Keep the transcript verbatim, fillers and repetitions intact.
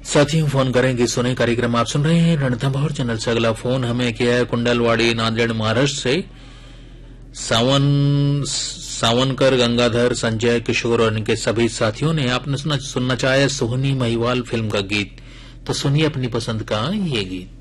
साथियों फोन करेंगे सुने कार्यक्रम आप सुन रहे हैं रणथंभौर चैनल से। अगला फोन हमें किया है कुंडलवाड़ी नांदेड़ महाराष्ट्र से सावन सावनकर गंगाधर संजय किशोर और इनके सभी साथियों ने। आपने सुनना सुनना चाहे सोहनी महिवाल फिल्म का गीत, तो सुनिए अपनी पसंद का ये गीत।